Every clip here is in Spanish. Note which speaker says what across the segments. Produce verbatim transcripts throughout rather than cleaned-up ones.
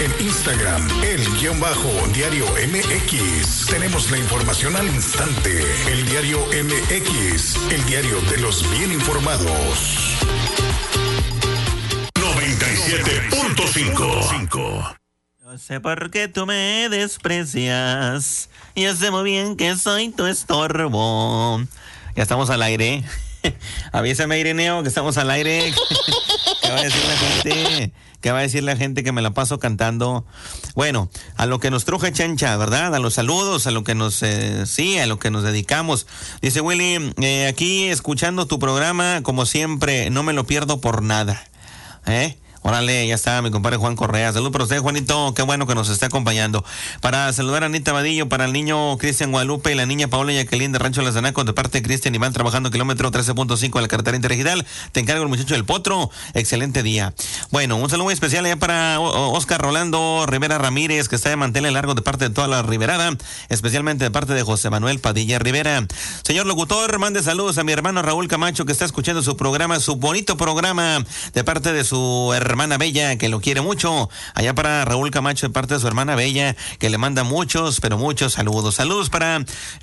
Speaker 1: En Instagram, el guión bajo Diario M X. Tenemos la información al instante. El Diario M X, el diario de los bien informados. noventa y siete punto cinco.
Speaker 2: No sé por qué tú me desprecias. Yo sé muy bien que soy tu estorbo. Ya estamos al aire. Avísame, Ireneo, que estamos al aire. ¿Qué va a decir la gente? ¿Qué va a decir la gente que me la paso cantando? Bueno, a lo que nos truje Chencha, ¿verdad? A los saludos, a lo que nos, eh, sí, a lo que nos dedicamos. Dice Willy, eh, aquí escuchando tu programa, como siempre, no me lo pierdo por nada. ¿Eh? Órale, ya está mi compadre Juan Correa. Salud para usted, Juanito, qué bueno que nos está acompañando. Para saludar a Anita Vadillo, para el niño Cristian Guadalupe y la niña Paola Jacqueline de Rancho Las Anacos, de parte de Cristian Iván, trabajando kilómetro trece punto cinco de la carretera interregional. Te encargo el muchacho del Potro. Excelente día. Bueno, un saludo muy especial allá para Oscar Rolando Rivera Ramírez, que está de mantener largo de parte de toda la Riberada, especialmente de parte de José Manuel Padilla Rivera. Señor locutor, mande saludos a mi hermano Raúl Camacho, que está escuchando su programa, su bonito programa, de parte de su hermana Bella, que lo quiere mucho. Allá para Raúl Camacho, de parte de su hermana Bella, que le manda muchos, pero muchos saludos. Saludos para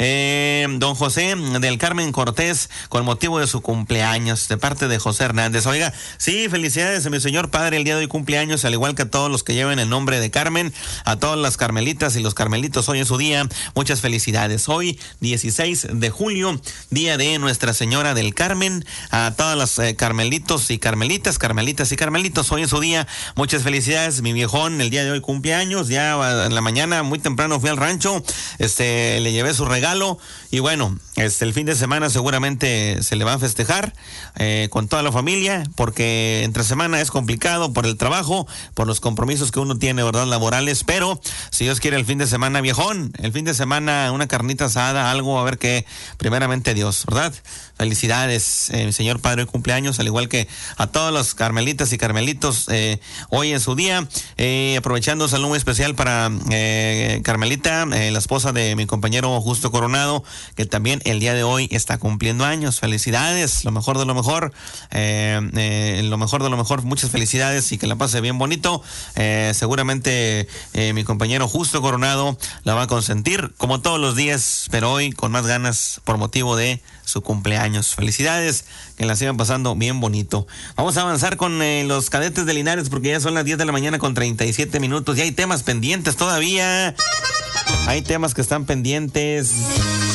Speaker 2: eh, don José del Carmen Cortés, con motivo de su cumpleaños, de parte de José Hernández. Oiga, sí, felicidades a mi señor padre, el día de hoy cumpleaños, al igual que a todos los que lleven el nombre de Carmen, a todas las carmelitas y los carmelitos hoy en su día. Muchas felicidades. Hoy, dieciséis de julio, día de Nuestra Señora del Carmen. A todas las eh, carmelitos y carmelitas, carmelitas y carmelitos, hoy en su día, muchas felicidades. Mi viejón el día de hoy cumpleaños, ya en la mañana muy temprano fui al rancho, este le llevé su regalo y bueno, este el fin de semana seguramente se le va a festejar eh, con toda la familia, porque entre semana es complicado por el trabajo, por los compromisos que uno tiene, verdad, laborales, pero si Dios quiere el fin de semana, viejón, el fin de semana una carnita asada, algo, a ver qué, primeramente Dios, ¿verdad? Felicidades, eh, mi señor padre de cumpleaños, al igual que a todos los carmelitas y carmelitos eh, hoy en su día. Eh, aprovechando un saludo muy especial para eh, Carmelita, eh, la esposa de mi compañero Justo Coronado, que también el día de hoy está cumpliendo años. Felicidades, lo mejor de lo mejor, eh, eh, lo mejor de lo mejor, muchas felicidades y que la pase bien bonito. Eh, seguramente eh, mi compañero Justo Coronado la va a consentir como todos los días, pero hoy con más ganas por motivo de su cumpleaños. Felicidades, que la sigan pasando bien bonito. Vamos a avanzar con eh, los cadetes de Linares, porque ya son las diez de la mañana con treinta y siete minutos. Ya hay temas pendientes todavía. Hay temas que están pendientes.